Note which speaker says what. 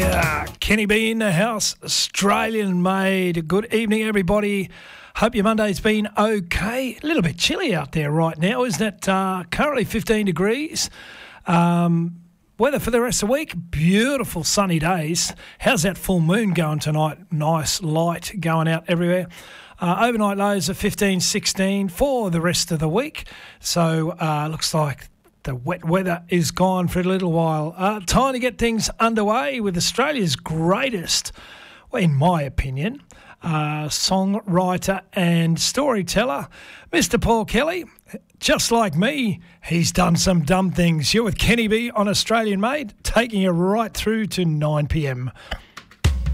Speaker 1: Kenny B in the house, Australian made. Good evening, everybody. Hope your Monday's been okay. A little bit chilly out there right now, isn't it? Currently 15 degrees. Weather for the rest of the week, beautiful sunny days. How's that full moon going tonight? Nice light going out everywhere. Overnight lows of 15, 16 for the rest of the week. So looks like the wet weather is gone for a little while. Time to get things underway with Australia's greatest, well, in my opinion, songwriter and storyteller, Mr. Paul Kelly. Just like me, he's done some dumb things. You're with Kenny B on Australian Made, taking you right through to 9 p.m.